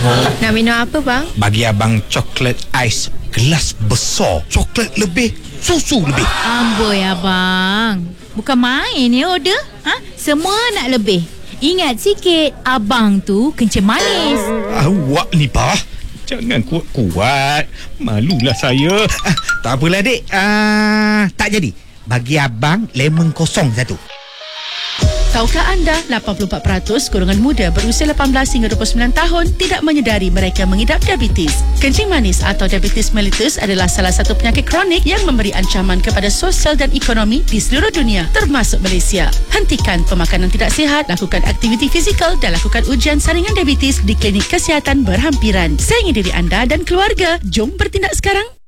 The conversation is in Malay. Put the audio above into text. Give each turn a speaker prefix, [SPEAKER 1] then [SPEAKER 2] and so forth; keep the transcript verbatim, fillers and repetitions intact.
[SPEAKER 1] Nak minum apa bang?
[SPEAKER 2] Bagi abang coklat ais gelas besar. Coklat lebih, susu lebih.
[SPEAKER 3] Amboi abang, bukan main ni order. Ha? Semua nak lebih. Ingat sikit, abang tu kencing manis.
[SPEAKER 2] Awak ni bah, jangan kuat-kuat. Malulah saya. Ah, tak apalah dek. Ah, tak jadi. Bagi abang lemon kosong satu.
[SPEAKER 4] Tahukah anda lapan puluh empat peratus golongan muda berusia lapan belas hingga dua puluh sembilan tahun tidak menyedari mereka mengidap diabetes. Kencing manis atau diabetes mellitus adalah salah satu penyakit kronik yang memberi ancaman kepada sosial dan ekonomi di seluruh dunia termasuk Malaysia. Hentikan pemakanan tidak sihat, lakukan aktiviti fizikal dan lakukan ujian saringan diabetes di klinik kesihatan berhampiran. Sayangi diri anda dan keluarga. Jom bertindak sekarang.